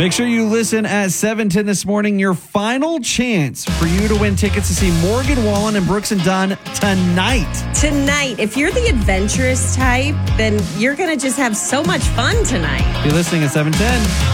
Make sure you listen at 7:10 this morning. Your final chance for you to win tickets to see Morgan Wallen and Brooks and Dunn tonight. Tonight, if you're the adventurous type, then you're going to just have so much fun tonight. You're listening at 7:10.